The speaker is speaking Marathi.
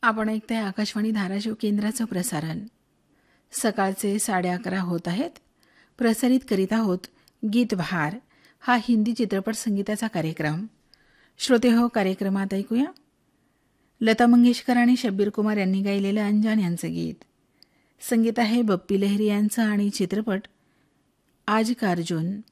आपण ऐकताय आकाशवाणी धाराशिव केंद्राचं प्रसारण. सकाळचे 11:30 होत आहेत. प्रसारित करीत आहोत गीत बहार हा हिंदी चित्रपट संगीताचा कार्यक्रम. श्रोते हो, कार्यक्रमात ऐकूया लता मंगेशकर आणि शब्बीर कुमार यांनी गायलेलं अंजान यांचं गीत. संगीत आहे बप्पी लहिरी यांचं आणि चित्रपट आज का अर्जुन.